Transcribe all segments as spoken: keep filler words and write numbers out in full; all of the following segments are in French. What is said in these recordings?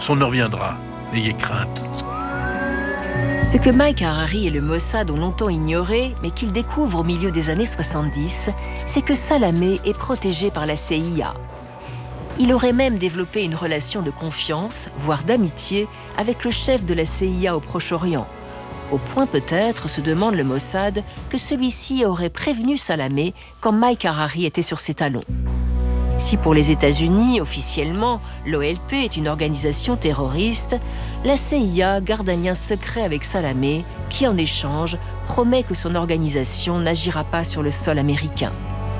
on en reviendra. N'ayez crainte. Ce que Mike Harari et le Mossad ont longtemps ignoré, mais qu'ils découvrent au milieu des années soixante-dix, c'est que Salamé est protégé par la C I A. Il aurait même développé une relation de confiance, voire d'amitié, avec le chef de la C I A au Proche-Orient. Au point peut-être, se demande le Mossad, que celui-ci aurait prévenu Salamé quand Mike Harari était sur ses talons. Si pour les États-Unis, officiellement, l'O L P est une organisation terroriste, la C I A garde un lien secret avec Salamé, qui en échange promet que son organisation n'agira pas sur le sol américain.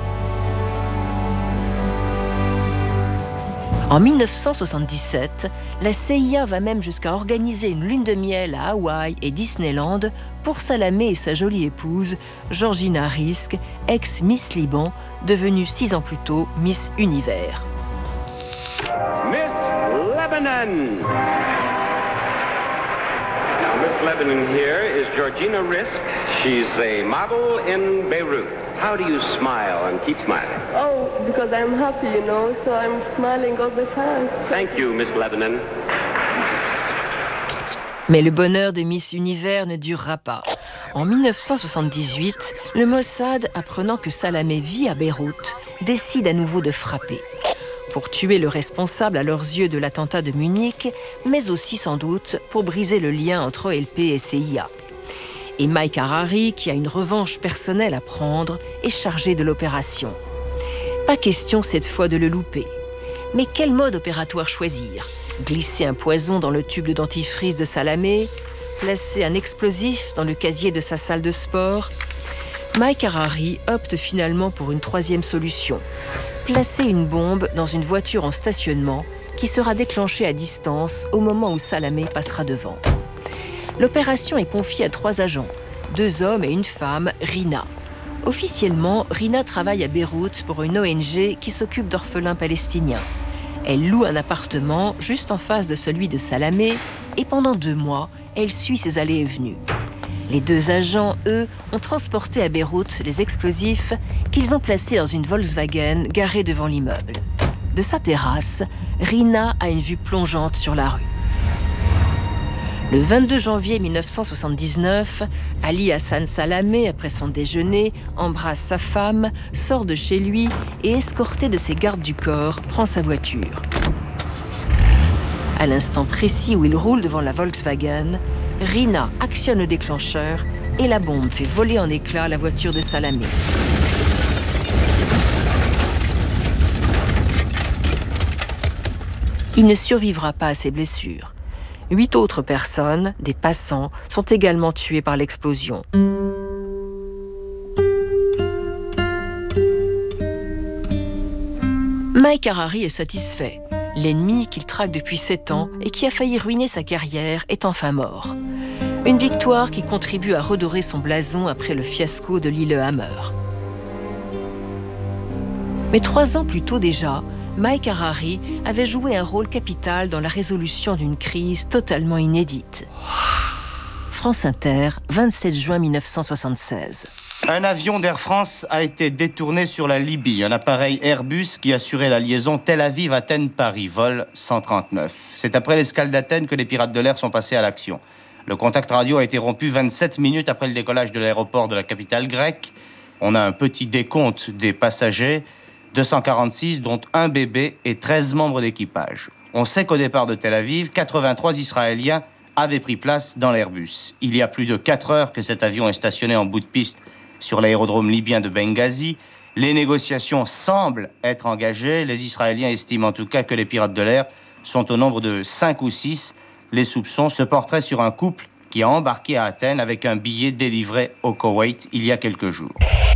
En mille neuf cent soixante-dix-sept, la C I A va même jusqu'à organiser une lune de miel à Hawaï et Disneyland pour Salamé et sa jolie épouse, Georgina Risk, ex-Miss Liban, devenue six ans plus tôt Miss Univers. Miss Lebanon. Now, Miss Lebanon here is Georgina Risk. She's a model in Beirut. How do you smile and keep smiling? Oh, because I'm happy, you know, so I'm smiling all the time. Thank you, Miss Lebanon. Mais le bonheur de Miss Univers ne durera pas. En mille neuf cent soixante-dix-huit, le Mossad, apprenant que Salamé vit à Beyrouth, décide à nouveau de frapper. Pour tuer le responsable à leurs yeux de l'attentat de Munich, mais aussi sans doute pour briser le lien entre O L P et C I A. Et Mike Harari, qui a une revanche personnelle à prendre, est chargé de l'opération. Pas question cette fois de le louper. Mais quel mode opératoire choisir? Glisser un poison dans le tube de dentifrice de Salamé? Placer un explosif dans le casier de sa salle de sport? Mike Harari opte finalement pour une troisième solution. Placer une bombe dans une voiture en stationnement qui sera déclenchée à distance au moment où Salamé passera devant. L'opération est confiée à trois agents, deux hommes et une femme, Rina. Officiellement, Rina travaille à Beyrouth pour une O N G qui s'occupe d'orphelins palestiniens. Elle loue un appartement juste en face de celui de Salamé et pendant deux mois, elle suit ses allées et venues. Les deux agents, eux, ont transporté à Beyrouth les explosifs qu'ils ont placés dans une Volkswagen garée devant l'immeuble. De sa terrasse, Rina a une vue plongeante sur la rue. Le vingt-deux janvier mille neuf cent soixante-dix-neuf, Ali Hassan Salamé, après son déjeuner, embrasse sa femme, sort de chez lui et, escorté de ses gardes du corps, prend sa voiture. À l'instant précis où il roule devant la Volkswagen, Rina actionne le déclencheur et la bombe fait voler en éclats la voiture de Salamé. Il ne survivra pas à ses blessures. Huit autres personnes, des passants, sont également tuées par l'explosion. Mike Harari est satisfait. L'ennemi qu'il traque depuis sept ans et qui a failli ruiner sa carrière est enfin mort. Une victoire qui contribue à redorer son blason après le fiasco de Lillehammer. Mais trois ans plus tôt déjà, Mike Harari avait joué un rôle capital dans la résolution d'une crise totalement inédite. France Inter, vingt-sept juin mille neuf cent soixante-seize. Un avion d'Air France a été détourné sur la Libye. Un appareil Airbus qui assurait la liaison Tel Aviv-Athènes-Paris, vol cent trente-neuf. C'est après l'escale d'Athènes que les pirates de l'air sont passés à l'action. Le contact radio a été rompu vingt-sept minutes après le décollage de l'aéroport de la capitale grecque. On a un petit décompte des passagers. deux cent quarante-six, dont un bébé et treize membres d'équipage. On sait qu'au départ de Tel Aviv, quatre-vingt-trois Israéliens avaient pris place dans l'Airbus. Il y a plus de quatre heures que cet avion est stationné en bout de piste sur l'aérodrome libyen de Benghazi. Les négociations semblent être engagées. Les Israéliens estiment en tout cas que les pirates de l'air sont au nombre de cinq ou six. Les soupçons se porteraient sur un couple qui a embarqué à Athènes avec un billet délivré au Koweït il y a quelques jours.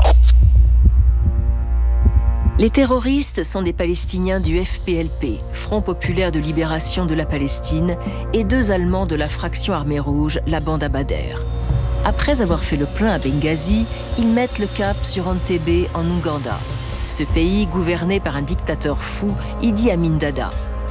Les terroristes sont des Palestiniens du F P L P, Front populaire de libération de la Palestine, et deux Allemands de la fraction armée rouge, la bande Abadher. Après avoir fait le plein à Benghazi, ils mettent le cap sur Entebbe en Ouganda, ce pays gouverné par un dictateur fou, Idi Amin Dada.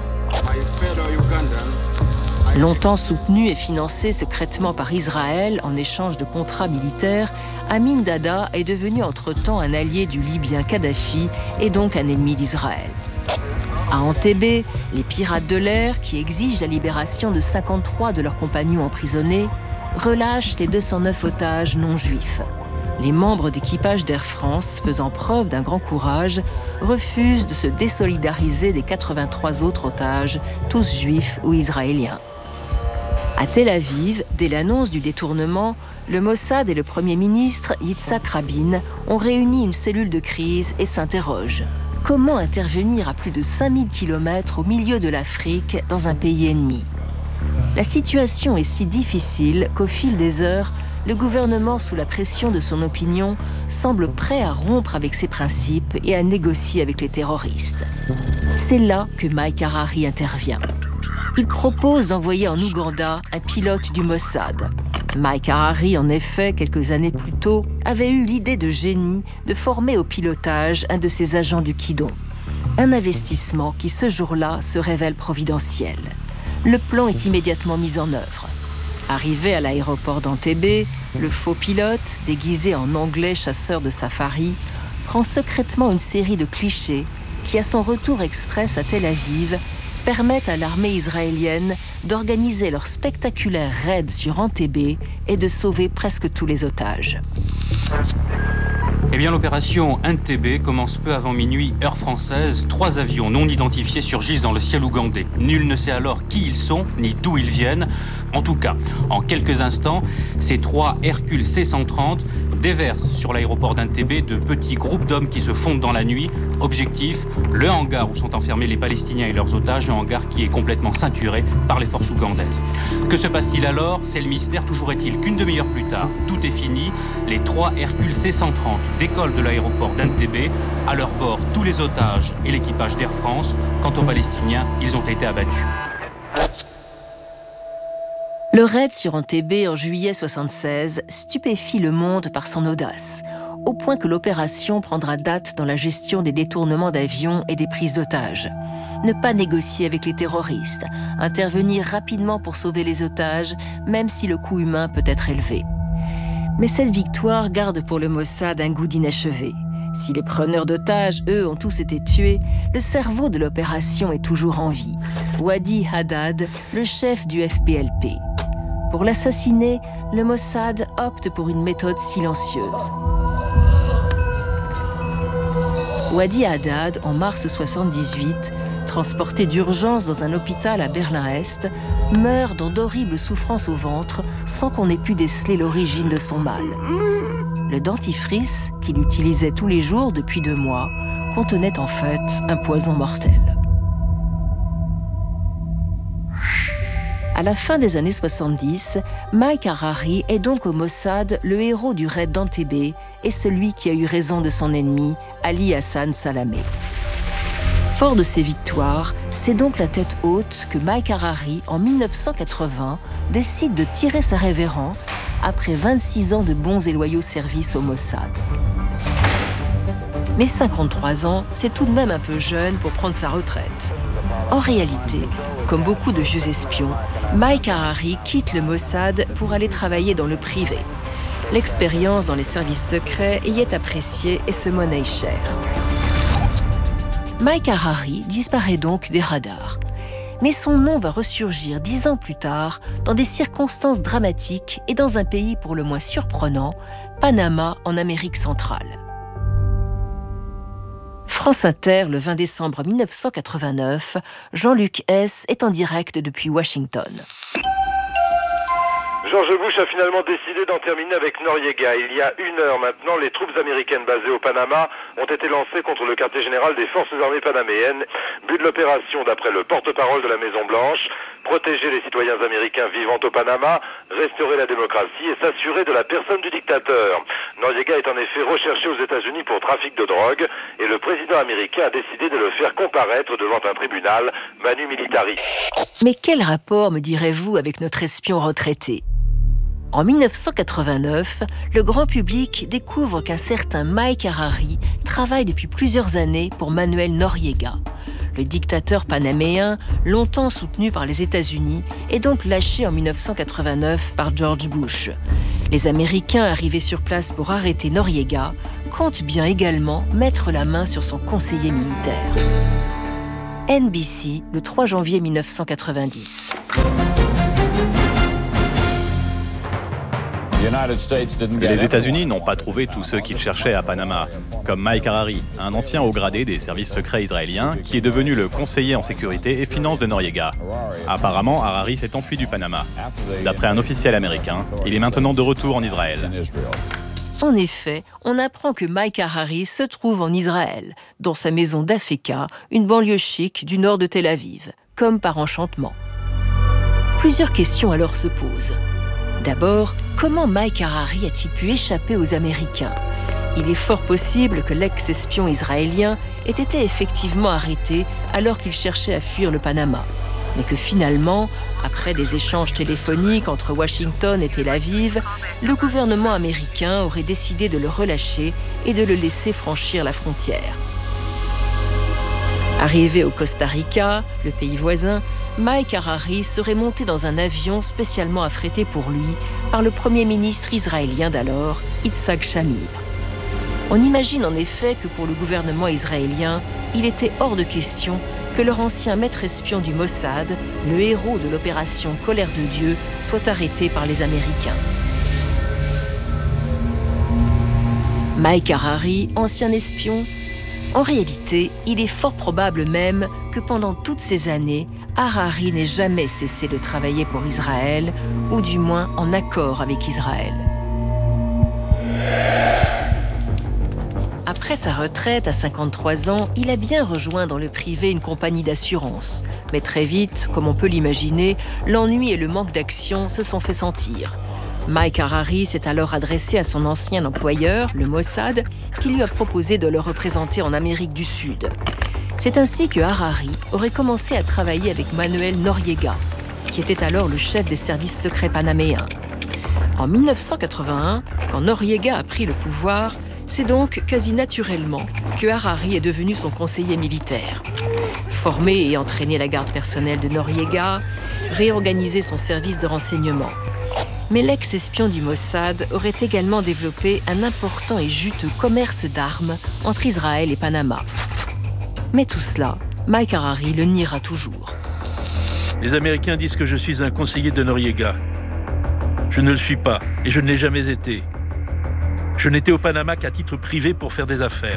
Longtemps soutenu et financé secrètement par Israël en échange de contrats militaires, Amin Dada est devenu entre-temps un allié du Libyen Kadhafi et donc un ennemi d'Israël. À Entebbe, les pirates de l'air, qui exigent la libération de cinquante-trois de leurs compagnons emprisonnés, relâchent les deux cent neuf otages non juifs. Les membres d'équipage d'Air France, faisant preuve d'un grand courage, refusent de se désolidariser des quatre-vingt-trois autres otages, tous juifs ou israéliens. À Tel Aviv, dès l'annonce du détournement, le Mossad et le Premier ministre Yitzhak Rabin ont réuni une cellule de crise et s'interrogent. Comment intervenir à plus de cinq mille kilomètres au milieu de l'Afrique dans un pays ennemi ? La situation est si difficile qu'au fil des heures, le gouvernement, sous la pression de son opinion, semble prêt à rompre avec ses principes et à négocier avec les terroristes. C'est là que Mike Harari intervient. Il propose d'envoyer en Ouganda un pilote du Mossad. Mike Harari, en effet, quelques années plus tôt, avait eu l'idée de génie de former au pilotage un de ses agents du Kidon. Un investissement qui, ce jour-là, se révèle providentiel. Le plan est immédiatement mis en œuvre. Arrivé à l'aéroport d'Entebbe, le faux pilote, déguisé en anglais chasseur de safari, prend secrètement une série de clichés qui, à son retour express à Tel Aviv, permettent à l'armée israélienne d'organiser leur spectaculaire raid sur Entebbe et de sauver presque tous les otages. Eh bien, l'opération Entebbe commence peu avant minuit, heure française. Trois avions non identifiés surgissent dans le ciel ougandais. Nul ne sait alors qui ils sont, ni d'où ils viennent. En tout cas, en quelques instants, ces trois Hercule C cent trente déversent sur l'aéroport d'Entebbe de petits groupes d'hommes qui se fondent dans la nuit. Objectif, le hangar où sont enfermés les Palestiniens et leurs otages, un hangar qui est complètement ceinturé par les forces ougandaises. Que se passe-t-il alors ? C'est le mystère. Toujours est-il qu'une demi-heure plus tard, tout est fini. Les trois Hercule C cent trente décollent de l'aéroport d'Entebbe. À leur bord, tous les otages et l'équipage d'Air France. Quant aux Palestiniens, ils ont été abattus. Le raid sur Entebbe en juillet soixante-seize stupéfie le monde par son audace, au point que l'opération prendra date dans la gestion des détournements d'avions et des prises d'otages. Ne pas négocier avec les terroristes, intervenir rapidement pour sauver les otages, même si le coût humain peut être élevé. Mais cette victoire garde pour le Mossad un goût d'inachevé. Si les preneurs d'otages, eux, ont tous été tués, le cerveau de l'opération est toujours en vie. Wadi Haddad, le chef du F P L P. Pour l'assassiner, le Mossad opte pour une méthode silencieuse. Wadi Haddad, en mars soixante-dix-huit, transporté d'urgence dans un hôpital à Berlin-Est, meurt dans d'horribles souffrances au ventre sans qu'on ait pu déceler l'origine de son mal. Le dentifrice, qu'il utilisait tous les jours depuis deux mois, contenait en fait un poison mortel. À la fin des années soixante-dix, Mike Harari est donc au Mossad le héros du raid d'Entebbe et celui qui a eu raison de son ennemi, Ali Hassan Salamé. Fort de ses victoires, c'est donc la tête haute que Mike Harari, en mille neuf cent quatre-vingts, décide de tirer sa révérence après vingt-six ans de bons et loyaux services au Mossad. Mais cinquante-trois ans, c'est tout de même un peu jeune pour prendre sa retraite. En réalité, comme beaucoup de vieux espions, Mike Harari quitte le Mossad pour aller travailler dans le privé. L'expérience dans les services secrets y est appréciée et se monnaie cher. Mike Harari disparaît donc des radars. Mais son nom va ressurgir dix ans plus tard dans des circonstances dramatiques et dans un pays pour le moins surprenant, Panama en Amérique centrale. France Inter, le vingt décembre mille neuf cent quatre-vingt-neuf, Jean-Luc Hess est en direct depuis Washington. George Bush a finalement décidé d'en terminer avec Noriega. Il y a une heure maintenant, les troupes américaines basées au Panama ont été lancées contre le quartier général des forces armées panaméennes. But de l'opération, d'après le porte-parole de la Maison-Blanche, protéger les citoyens américains vivant au Panama, restaurer la démocratie et s'assurer de la personne du dictateur. Noriega est en effet recherché aux États-Unis pour trafic de drogue et le président américain a décidé de le faire comparaître devant un tribunal manu militari. Mais quel rapport, me direz-vous, avec notre espion retraité ? En mille neuf cent quatre-vingt-neuf, le grand public découvre qu'un certain Mike Harari travaille depuis plusieurs années pour Manuel Noriega. Le dictateur panaméen, longtemps soutenu par les États-Unis, est donc lâché en mille neuf cent quatre-vingt-neuf par George Bush. Les Américains arrivés sur place pour arrêter Noriega comptent bien également mettre la main sur son conseiller militaire. N B C, le trois janvier mille neuf cent quatre-vingt-dix. Les États-Unis n'ont pas trouvé tous ceux qu'ils cherchaient à Panama, comme Mike Harari, un ancien haut gradé des services secrets israéliens qui est devenu le conseiller en sécurité et finances de Noriega. Apparemment, Harari s'est enfui du Panama. D'après un officiel américain, il est maintenant de retour en Israël. En effet, on apprend que Mike Harari se trouve en Israël, dans sa maison d'Afeka, une banlieue chic du nord de Tel Aviv, comme par enchantement. Plusieurs questions alors se posent. D'abord, comment Mike Harari a-t-il pu échapper aux Américains ? Il est fort possible que l'ex-espion israélien ait été effectivement arrêté alors qu'il cherchait à fuir le Panama. Mais que finalement, après des échanges téléphoniques entre Washington et Tel Aviv, le gouvernement américain aurait décidé de le relâcher et de le laisser franchir la frontière. Arrivé au Costa Rica, le pays voisin, Mike Harari serait monté dans un avion spécialement affrété pour lui par le premier ministre israélien d'alors, Yitzhak Shamir. On imagine en effet que pour le gouvernement israélien, il était hors de question que leur ancien maître espion du Mossad, le héros de l'opération Colère de Dieu, soit arrêté par les Américains. Mike Harari, ancien espion, en réalité, il est fort probable même que pendant toutes ces années, Harari n'ait jamais cessé de travailler pour Israël, ou du moins en accord avec Israël. Après sa retraite à cinquante-trois ans, il a bien rejoint dans le privé une compagnie d'assurance. Mais très vite, comme on peut l'imaginer, l'ennui et le manque d'action se sont fait sentir. Mike Harari s'est alors adressé à son ancien employeur, le Mossad, qui lui a proposé de le représenter en Amérique du Sud. C'est ainsi que Harari aurait commencé à travailler avec Manuel Noriega, qui était alors le chef des services secrets panaméens. En mille neuf cent quatre-vingt-un, quand Noriega a pris le pouvoir, c'est donc quasi naturellement que Harari est devenu son conseiller militaire. Former et entraîner la garde personnelle de Noriega, réorganiser son service de renseignement. Mais l'ex-espion du Mossad aurait également développé un important et juteux commerce d'armes entre Israël et Panama. Mais tout cela, Mike Harari le niera toujours. Les Américains disent que je suis un conseiller de Noriega. Je ne le suis pas, et je ne l'ai jamais été. Je n'étais au Panama qu'à titre privé pour faire des affaires.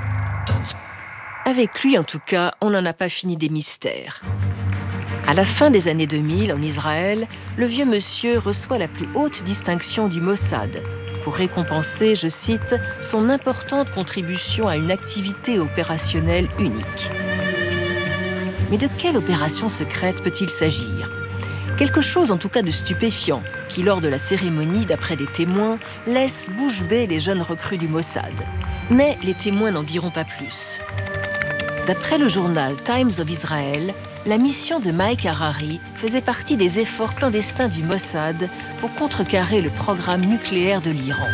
Avec lui, en tout cas, on n'en a pas fini des mystères. À la fin des années deux mille, en Israël, le vieux monsieur reçoit la plus haute distinction du Mossad pour récompenser, je cite, son importante contribution à une activité opérationnelle unique. Mais de quelle opération secrète peut-il s'agir ? Quelque chose en tout cas de stupéfiant, qui lors de la cérémonie, d'après des témoins, laisse bouche bée les jeunes recrues du Mossad. Mais les témoins n'en diront pas plus. D'après le journal Times of Israel, la mission de Mike Harari faisait partie des efforts clandestins du Mossad pour contrecarrer le programme nucléaire de l'Iran.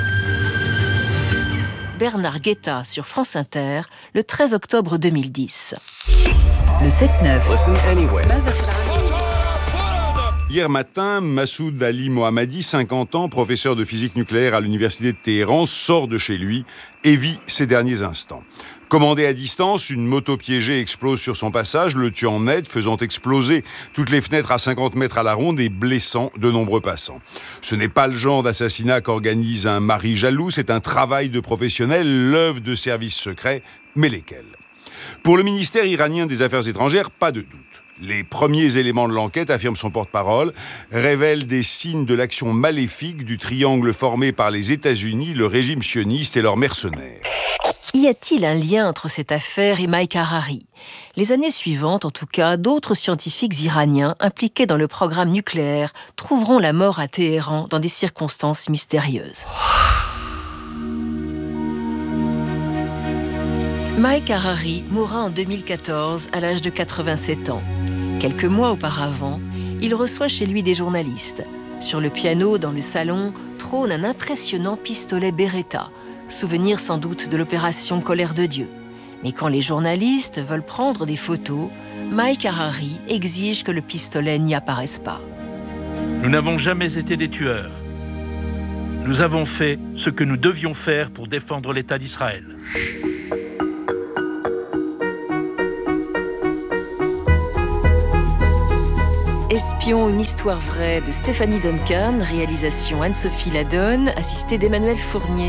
Bernard Guetta sur France Inter, le treize octobre deux mille dix. Le sept neuf. Hier matin, Massoud Ali Mohammadi, cinquante ans, professeur de physique nucléaire à l'université de Téhéran, sort de chez lui et vit ses derniers instants. Commandé à distance, une moto piégée explose sur son passage, le tuant net, faisant exploser toutes les fenêtres à cinquante mètres à la ronde et blessant de nombreux passants. Ce n'est pas le genre d'assassinat qu'organise un mari jaloux, c'est un travail de professionnel, l'œuvre de services secrets, mais lesquels ? Pour le ministère iranien des Affaires étrangères, pas de doute. Les premiers éléments de l'enquête, affirme son porte-parole, révèlent des signes de l'action maléfique du triangle formé par les États-Unis, le régime sioniste et leurs mercenaires. Y a-t-il un lien entre cette affaire et Mike Harari ? Les années suivantes, en tout cas, d'autres scientifiques iraniens impliqués dans le programme nucléaire trouveront la mort à Téhéran dans des circonstances mystérieuses. Mike Harari mourra en deux mille quatorze à l'âge de quatre-vingt-sept ans. Quelques mois auparavant, il reçoit chez lui des journalistes. Sur le piano, dans le salon, trône un impressionnant pistolet Beretta, souvenir sans doute de l'opération Colère de Dieu. Mais quand les journalistes veulent prendre des photos, Mike Harari exige que le pistolet n'y apparaisse pas. Nous n'avons jamais été des tueurs. Nous avons fait ce que nous devions faire pour défendre l'État d'Israël. Espion, une histoire vraie de Stéphanie Duncan, réalisation Anne-Sophie Ladonne, assistée d'Emmanuel Fournier.